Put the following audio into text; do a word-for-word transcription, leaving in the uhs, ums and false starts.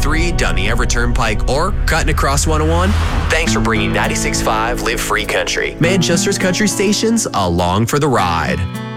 three down the Everett Turnpike or cutting across one oh one, thanks for bringing ninety-six point five Live Free Country, Manchester's country stations, along for the ride.